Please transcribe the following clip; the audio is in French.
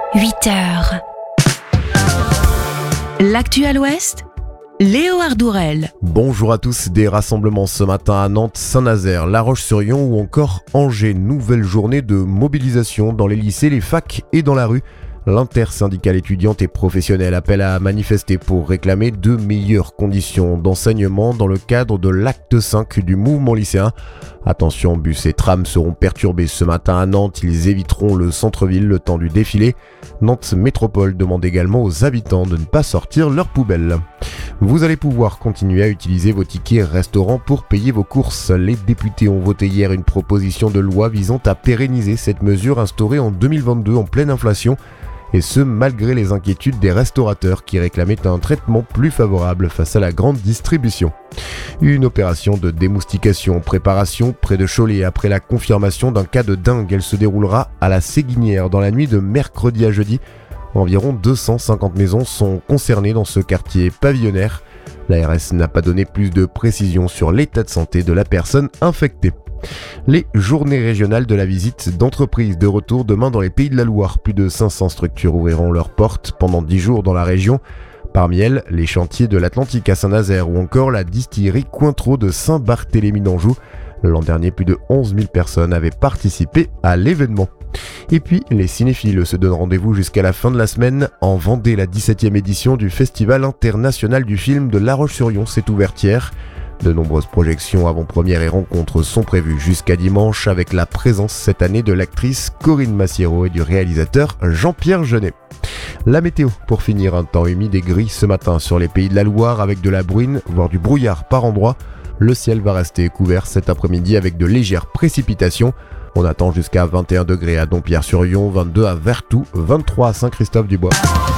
8h. L'actu à l'Ouest, Léo Ardourel. Bonjour à tous, des rassemblements ce matin à Nantes, Saint-Nazaire, La Roche-sur-Yon ou encore Angers. Nouvelle journée de mobilisation dans les lycées, les facs et dans la rue. L'intersyndicale étudiante et professionnelle appelle à manifester pour réclamer de meilleures conditions d'enseignement dans le cadre de l'acte 5 du mouvement lycéen. Attention, bus et trams seront perturbés ce matin à Nantes, ils éviteront le centre-ville le temps du défilé. Nantes Métropole demande également aux habitants de ne pas sortir leurs poubelles. Vous allez pouvoir continuer à utiliser vos tickets restaurants pour payer vos courses. Les députés ont voté hier une proposition de loi visant à pérenniser cette mesure instaurée en 2022 en pleine inflation. Et ce, malgré les inquiétudes des restaurateurs qui réclamaient un traitement plus favorable face à la grande distribution. Une opération de démoustication en préparation près de Cholet après la confirmation d'un cas de dengue. Elle se déroulera à la Séguinière dans la nuit de mercredi à jeudi. Environ 250 maisons sont concernées dans ce quartier pavillonnaire. L'ARS n'a pas donné plus de précisions sur l'état de santé de la personne infectée. Les journées régionales de la visite d'entreprise de retour demain dans les Pays de la Loire. Plus de 500 structures ouvriront leurs portes pendant 10 jours dans la région. Parmi elles, les chantiers de l'Atlantique à Saint-Nazaire ou encore la distillerie Cointreau de Saint-Barthélemy d'Anjou. L'an dernier, plus de 11 000 personnes avaient participé à l'événement. Et puis, les cinéphiles se donnent rendez-vous jusqu'à la fin de la semaine en Vendée. La 17e édition du Festival international du film de La Roche-sur-Yon s'est ouverte hier. De nombreuses projections avant-premières et rencontres sont prévues jusqu'à dimanche avec la présence cette année de l'actrice Corinne Massiero et du réalisateur Jean-Pierre Jeunet. La météo, pour finir, un temps humide et gris ce matin sur les Pays de la Loire avec de la bruine, voire du brouillard par endroits. Le ciel va rester couvert cet après-midi avec de légères précipitations. On attend jusqu'à 21 degrés à Dompierre-sur-Yon, 22 à Vertou, 23 à Saint-Christophe-du-Bois.